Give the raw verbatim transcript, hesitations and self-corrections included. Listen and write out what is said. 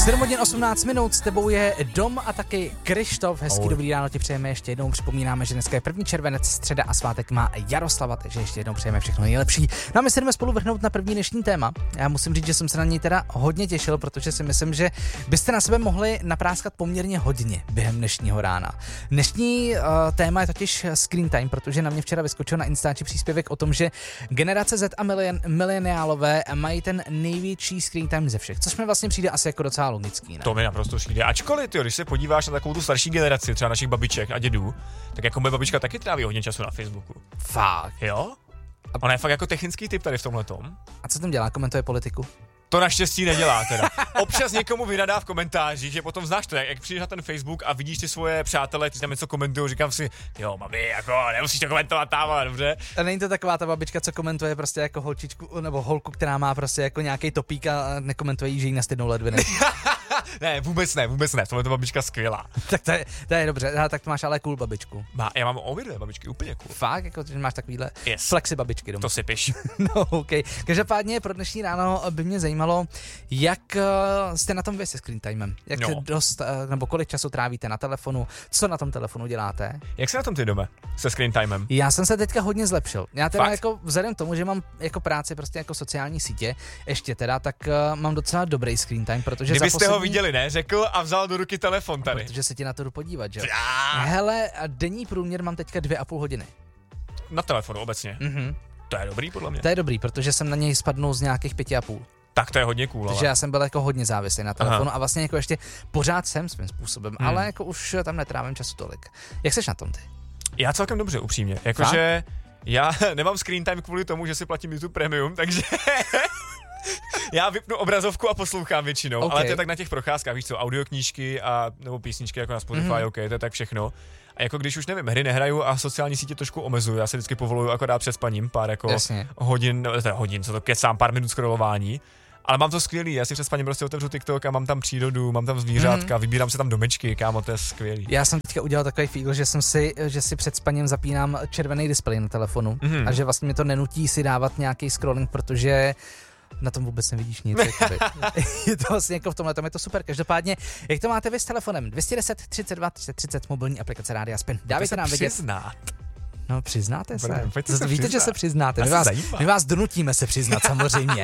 sedm hodin osmnáct minut, s tebou je Dom a taky Krištof. Hezký Ahoj. dobrý ráno ti přejeme ještě jednou. Připomínáme, že dneska je první červenec, středa a svátek má Jaroslava, takže ještě jednou přejeme všechno nejlepší. No a my se jdeme spolu vrhnout na první dnešní téma. Já musím říct, že jsem se na něj teda hodně těšil, protože si myslím, že byste na sebe mohli napráskat poměrně hodně během dnešního rána. Dnešní uh, téma je totiž screen time, protože na mě včera vyskočil na Instači příspěvek o tom, že generace Z a milion, mileniálové mají ten největší screen time ze všech, což mi vlastně přijde asi jako docela logický, ne? To mi naprosto přijde. Ačkoliv, tyjo, když se podíváš na takovou tu starší generaci, třeba našich babiček a dědů, tak jako moje babička taky tráví hodně času na Facebooku. Fakt. Jo? Ona je fakt jako technický typ tady v tomhletom. A co tam dělá? Komentuje politiku? To naštěstí nedělá teda. Občas někomu vynadá v komentářích, že potom znáš to, jak, jak přijdeš na ten Facebook a vidíš ty svoje přátele, ty tam něco komentují, říkám si, jo, mami, jako nemusíš to komentovat tam, ale dobře. A není to taková ta babička, co komentuje prostě jako holčičku, nebo holku, která má prostě jako nějaký topík a nekomentuje jí, že jí nastydnou ledviny. Ne, vůbec ne, vůbec ne, tohle je to babička skvělá. Tak to je, to je dobře, aha, tak to máš ale cool babičku. Má, já mám obě dvě babičky úplně cool. Fakt, jako, že máš takovýhle Yes. flexi babičky doma. To si piš. No, OK. Každopádně pro dnešní ráno by mě zajímalo, jak uh, jste na tom vy se screen timem. Jak No. dost, uh, nebo kolik času trávíte na telefonu, co na tom telefonu děláte. Jak se na tom ty dome se screen timem? Já jsem se teďka hodně zlepšil. Já teda Fakt? jako vzhledem k tomu, že mám jako práci prostě jako sociální sítě, ještě teda, tak uh, mám docela dobrý screen time, protože Kdybyste za poslední... ho viděli, ne? Řekl a vzal do ruky telefon tady. Protože se ti na to jdu podívat, že jo. Já. Hele, a denní průměr mám teďka dvě a půl hodiny. Na telefonu obecně. Mhm. To je dobrý podle mě. To je dobrý, protože jsem na něj spadnul z nějakých pěti a půl. Tak to je hodně cool, Takže ale. já jsem byl jako hodně závislý na telefonu Aha. a vlastně jako ještě pořád jsem svým způsobem, Hmm. ale jako už tam netrávím času tolik. Jak seš na tom ty? Já celkem dobře, upřímně. Jakože já nemám screen time kvůli tomu, že si platím YouTube Premium, takže já vypnu obrazovku a poslouchám většinou, Okay. ale to je tak na těch procházkách, víš co, audioknížky a nebo písničky jako na Spotify, Mhm. OK, to je tak všechno. A jako když už nevím, hry nehraju a sociální sítě trošku omezuju, já se vždycky povoluju akorát před spaním, pár jako Jasně. hodin, no, teda hodin, co to kecám, pár minut scrollování. Ale mám to skvělý, já si před spaním prostě otevřu TikTok a mám tam přírodu, mám tam zvířátka, vybírám se tam domečky, kámo, to je skvělý. Já jsem teďka udělal takový fígl, že jsem si, že si před spaním zapínám červený displej na telefonu Mhm. a že vlastně mi to nenutí si dávat nějaký scrolling, protože na tom vůbec nevidíš nic. jakoby. Je to vlastně jako v tomhle, tom je to super. Každopádně, jak to máte vy s telefonem? dvě stě deset třicet dva třicet třicet mobilní aplikace Rádia Spin. Dávejte nám vědět. Přiznat. No, přiznáte se. Pojďte se Víte, že přiznat. se přiznáte. Já My se vás, zajímám. my vás donutíme se přiznat samozřejmě.